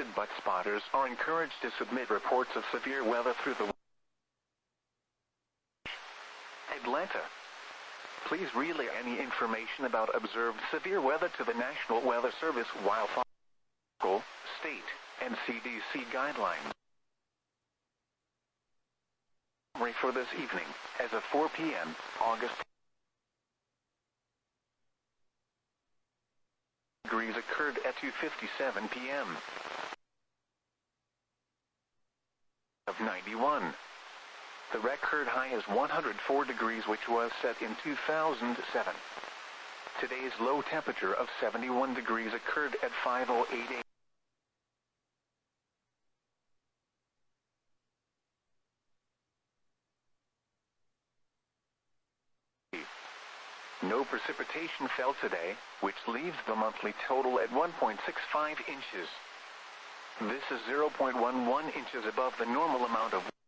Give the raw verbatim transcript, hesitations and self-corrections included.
interested butt spotters are encouraged to submit reports of severe weather through the Atlanta. Please relay any information about observed severe weather to the National Weather Service while following local, state, and C D C guidelines. Summary for this evening, as of four p m, August degrees occurred at two fifty-seven p m of ninety-one. The record high is one hundred four degrees, which was set in two thousand seven. Today's low temperature of seventy-one degrees occurred at five oh eight a m No precipitation fell today, which leaves the monthly total at one point six five inches. This is zero point one one inches above the normal amount of